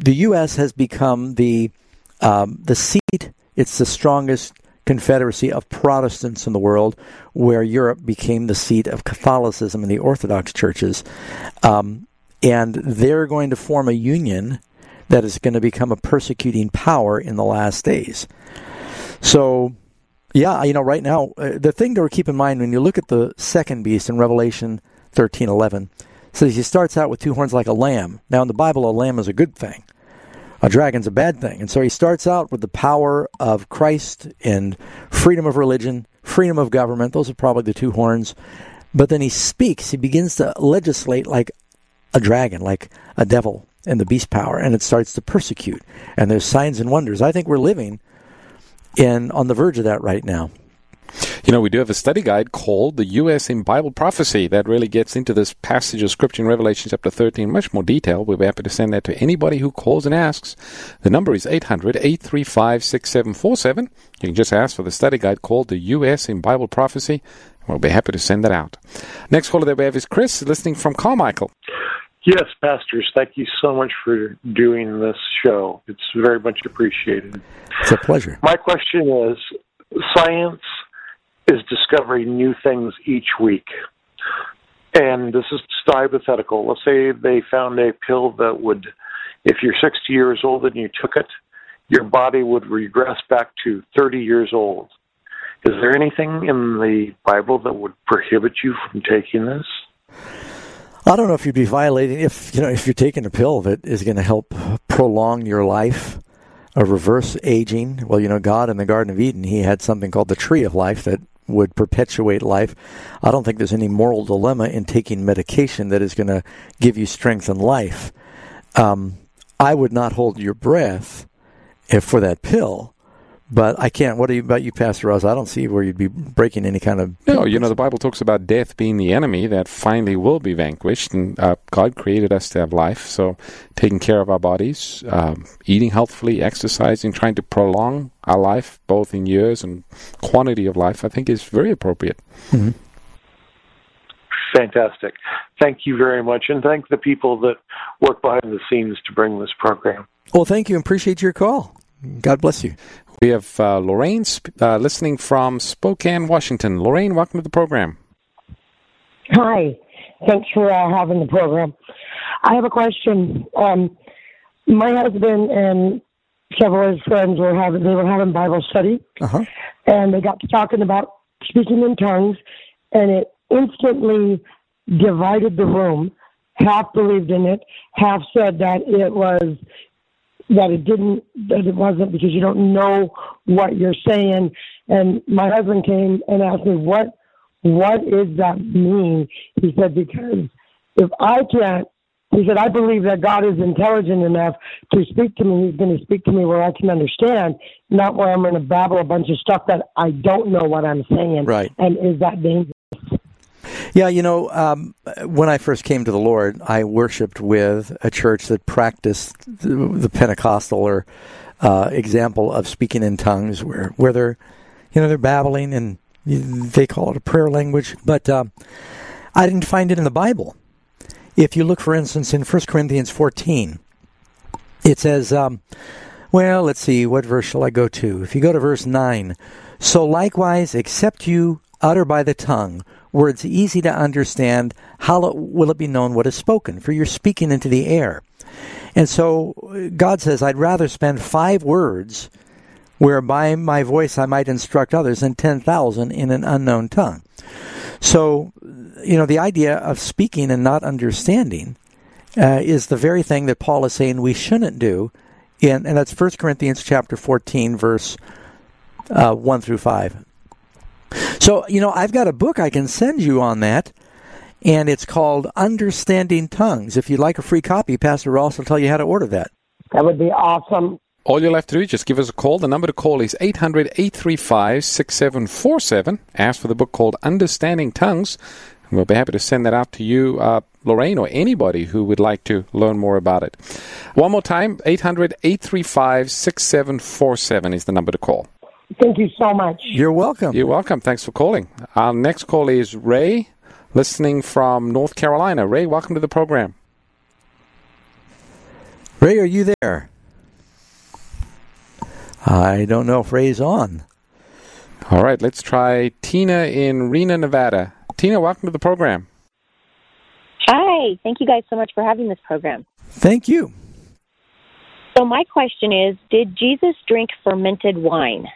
the U.S. has become the seat. It's the strongest confederacy of Protestants in the world, where Europe became the seat of Catholicism and the Orthodox churches. And they're going to form a union that is going to become a persecuting power in the last days. So, yeah, right now, the thing to keep in mind when you look at the second beast in Revelation 13:11, says he starts out with two horns like a lamb. Now, in the Bible, a lamb is a good thing. A dragon's a bad thing. And so he starts out with the power of Christ and freedom of religion, freedom of government. Those are probably the two horns. But then he speaks. He begins to legislate like a dragon, like a devil, and the beast power. And it starts to persecute. And there's signs and wonders. I think we're living on the verge of that right now. We do have a study guide called The U.S. in Bible Prophecy that really gets into this passage of Scripture in Revelation chapter 13 in much more detail. We'll be happy to send that to anybody who calls and asks. The number is 800-835-6747. You can just ask for the study guide called The U.S. in Bible Prophecy. We'll be happy to send that out. Next caller that we have is Chris, listening from Carmichael. Yes, pastors, thank you so much for doing this show. It's very much appreciated. It's a pleasure. My question is, science is discovering new things each week. And this is just hypothetical. Let's say they found a pill that would, if you're 60 years old and you took it, your body would regress back to 30 years old. Is there anything in the Bible that would prohibit you from taking this? I don't know if you'd be violating, if you're taking a pill that is going to help prolong your life, reverse aging. Well, God in the Garden of Eden, he had something called the tree of life that would perpetuate life. I don't think there's any moral dilemma in taking medication that is going to give you strength and life. I would not hold your breath for that pill, but I can't. What about you, Pastor Ross? I don't see where you'd be breaking any kind of... No, the Bible talks about death being the enemy that finally will be vanquished, and God created us to have life, so taking care of our bodies, eating healthfully, exercising, trying to prolong our life, both in years and quantity of life, I think is very appropriate. Mm-hmm. Fantastic. Thank you very much, and thank the people that work behind the scenes to bring this program. Well, thank you, and appreciate your call. God bless you. We have Lorraine listening from Spokane, Washington. Lorraine, welcome to the program. Hi. Thanks for having the program. I have a question. My husband and several of his friends were having Bible study, and they got to talking about speaking in tongues, and it instantly divided the room. Half believed in it, half said that it wasn't because you don't know what you're saying. And my husband came and asked me, what does that mean? He said, because if I can't, he said, I believe that God is intelligent enough to speak to me. He's going to speak to me where I can understand, not where I'm going to babble a bunch of stuff that I don't know what I'm saying. Right. And is that dangerous? Yeah, when I first came to the Lord, I worshiped with a church that practiced the Pentecostal or example of speaking in tongues, where they're babbling and they call it a prayer language. But I didn't find it in the Bible. If you look, for instance, in 1 Corinthians 14, it says, let's see, what verse shall I go to? If you go to verse 9, so likewise, except you utter by the tongue words easy to understand, how will it be known what is spoken? For you're speaking into the air. And so God says, I'd rather spend 5 words where by my voice I might instruct others than 10,000 in an unknown tongue. So, the idea of speaking and not understanding is the very thing that Paul is saying we shouldn't do. And that's 1 Corinthians chapter 14, verse 1 through 5. So, I've got a book I can send you on that, and it's called Understanding Tongues. If you'd like a free copy, Pastor Ross will tell you how to order that. That would be awesome. All you'll have to do is just give us a call. The number to call is 800-835-6747. Ask for the book called Understanding Tongues. And we'll be happy to send that out to you, Lorraine, or anybody who would like to learn more about it. One more time, 800-835-6747 is the number to call. Thank you so much. You're welcome. You're welcome. Thanks for calling. Our next call is Ray, listening from North Carolina. Ray, welcome to the program. Ray, are you there? I don't know if Ray's on. All right, let's try Tina in Reno, Nevada. Tina, welcome to the program. Hi. Thank you guys so much for having this program. Thank you. So my question is, did Jesus drink fermented wine?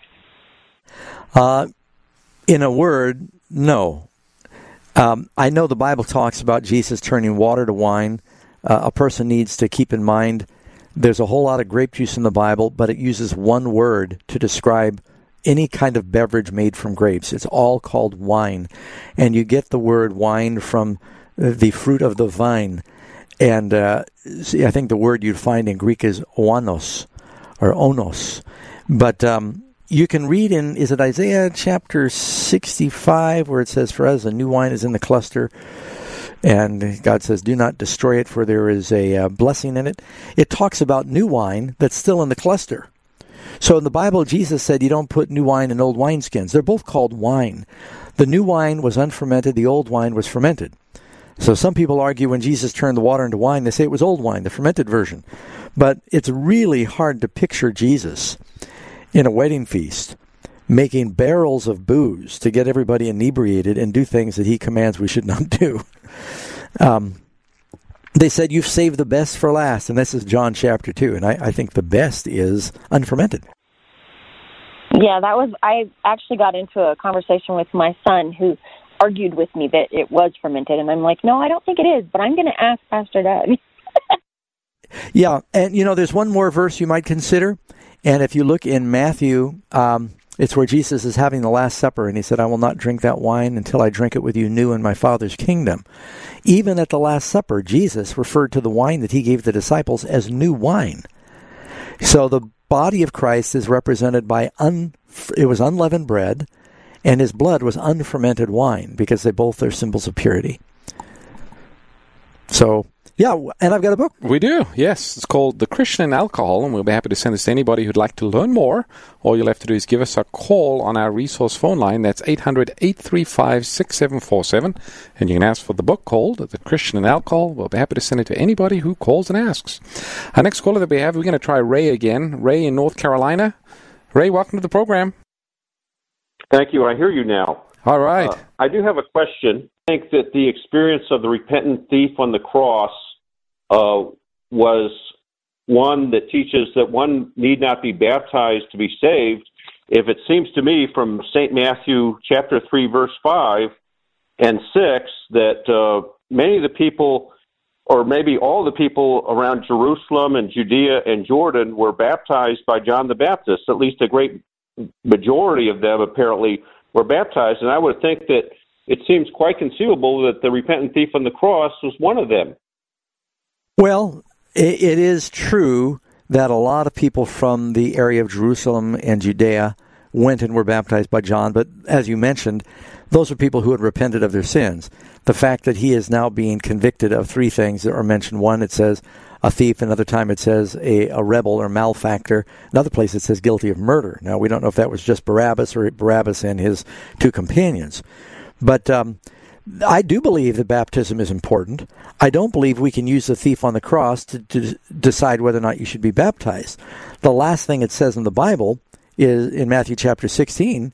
In a word, no. I know the Bible talks about Jesus turning water to wine. A person needs to keep in mind there's a whole lot of grape juice in the Bible, but it uses one word to describe any kind of beverage made from grapes. It's all called wine. And you get the word wine from the fruit of the vine. And I think the word you'd find in Greek is oanos or onos. But you can read in, is it Isaiah chapter 65, where it says, "For as a new wine is in the cluster," and God says, "Do not destroy it, for there is a blessing in it." It talks about new wine that's still in the cluster. So in the Bible, Jesus said you don't put new wine in old wineskins. They're both called wine. The new wine was unfermented. The old wine was fermented. So some people argue when Jesus turned the water into wine, they say it was old wine, the fermented version. But it's really hard to picture Jesus in a wedding feast making barrels of booze to get everybody inebriated and do things that he commands we should not do. They said, "You've saved the best for last," and this is John chapter 2, and I think the best is unfermented. Yeah, I actually got into a conversation with my son who argued with me that it was fermented, and I'm like, no, I don't think it is, but I'm going to ask Pastor Doug. Yeah, and there's one more verse you might consider, and if you look in Matthew, it's where Jesus is having the Last Supper, and he said, "I will not drink that wine until I drink it with you new in my Father's kingdom." Even at the Last Supper, Jesus referred to the wine that he gave the disciples as new wine. So the body of Christ is represented by it was unleavened bread, and his blood was unfermented wine, because they both are symbols of purity. So, yeah, and I've got a book. We do, yes. It's called The Christian and Alcohol, and we'll be happy to send this to anybody who'd like to learn more. All you'll have to do is give us a call on our resource phone line. That's 800-835-6747, and you can ask for the book called The Christian and Alcohol. We'll be happy to send it to anybody who calls and asks. Our next caller that we have, we're going to try Ray again. Ray in North Carolina. Ray, welcome to the program. Thank you. I hear you now. All right. I do have a question. I think that the experience of the repentant thief on the cross was one that teaches that one need not be baptized to be saved. If it seems to me from St. Matthew chapter 3, verse 5 and 6, that many of the people, or maybe all the people around Jerusalem and Judea and Jordan, were baptized by John the Baptist. At least a great majority of them apparently were baptized. And I would think that it seems quite conceivable that the repentant thief on the cross was one of them. Well, it is true that a lot of people from the area of Jerusalem and Judea went and were baptized by John, but as you mentioned, those are people who had repented of their sins. The fact that he is now being convicted of three things that are mentioned. One, it says a thief. Another time it says a rebel or malefactor. Another place it says guilty of murder. Now, we don't know if that was just Barabbas or Barabbas and his two companions. But I do believe that baptism is important. I don't believe we can use the thief on the cross to decide whether or not you should be baptized. The last thing it says in the Bible is in Mark 16.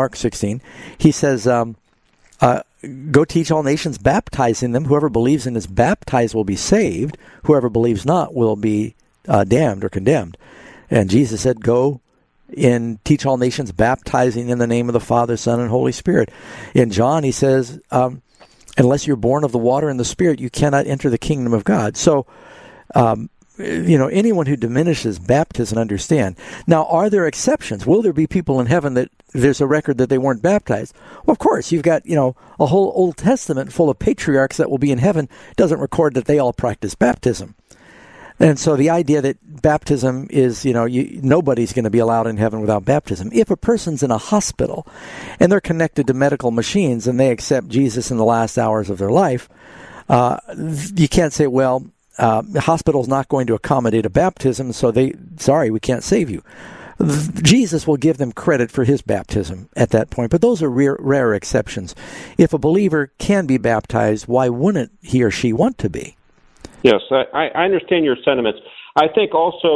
He says, go teach all nations, baptizing them. Whoever believes and is baptized will be saved. Whoever believes not will be damned or condemned. And Jesus said, go and teach all nations, baptizing in the name of the Father, Son, and Holy Spirit. In John, he says, unless you're born of the water and the Spirit, you cannot enter the kingdom of God. So, anyone who diminishes baptism, understand. Now, are there exceptions? Will there be people in heaven that there's a record that they weren't baptized? Well, of course, you've got, a whole Old Testament full of patriarchs that will be in heaven. Doesn't record that they all practice baptism. And so the idea that baptism is, nobody's going to be allowed in heaven without baptism. If a person's in a hospital and they're connected to medical machines and they accept Jesus in the last hours of their life, you can't say, the hospital's not going to accommodate a baptism, so we can't save you. Jesus will give them credit for his baptism at that point, but those are rare exceptions. If a believer can be baptized, why wouldn't he or she want to be? Yes, I understand your sentiments. I think also